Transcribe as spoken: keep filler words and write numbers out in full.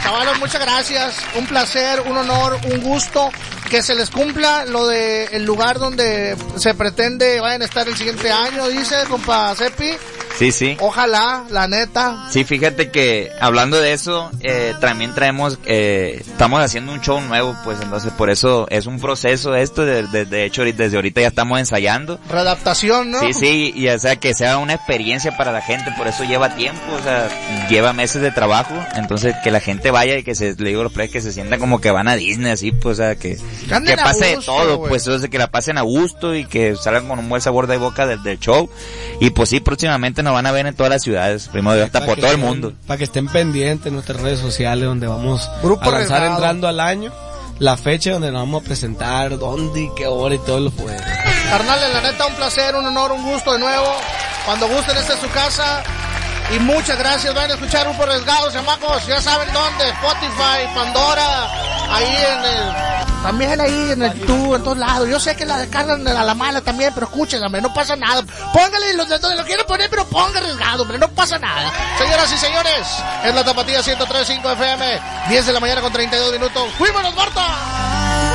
Chavalos, muchas gracias. Un placer, un honor, un gusto. Que se les cumpla lo de el lugar donde se pretende vayan a estar el siguiente año, dice, compa Cepi. Sí, sí. Ojalá, la neta. Sí, fíjate que hablando de eso, eh, también traemos, eh, estamos haciendo un show nuevo, pues entonces por eso es un proceso esto, de, de, de hecho desde ahorita ya estamos ensayando. Readaptación, ¿no? Sí, sí, y o sea que sea una experiencia para la gente, por eso lleva tiempo, o sea, lleva meses de trabajo, entonces que la gente vaya y que se, le digo a los players que se sientan como que van a Disney, así, pues, o sea, que, que, que pase gusto, de todo, wey. Pues, o sea, que la pasen a gusto y que salgan con un buen sabor de boca del, del show, y pues sí, próximamente nos van a ver en todas las ciudades, primero hasta por todo el mundo. Para que estén pendientes en nuestras redes sociales donde vamos Grupo a lanzar Regado. Entrando al año, la fecha donde nos vamos a presentar, dónde y qué hora y todo lo puede. Carnales, la neta, un placer, un honor, un gusto de nuevo. Cuando gusten, esta es su casa. Y muchas gracias, van a escuchar Grupo Regado, chamacos, ya saben dónde, Spotify, Pandora, ahí en el... También ahí en el YouTube, en todos lados. Yo sé que la descargan a la mala también, pero escuchen, hombre, no pasa nada. Póngale los de donde lo quieren poner, pero ponga Arriesgado, hombre, no pasa nada. Señoras y señores, es la Tapatía ciento tres punto cinco F M, diez de la mañana con treinta y dos minutos. ¡Fuímonos, Marta!